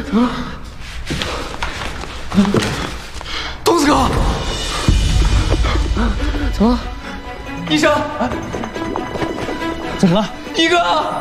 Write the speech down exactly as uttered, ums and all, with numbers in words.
怎么了？东子哥，怎么了？医生，怎么了？一哥。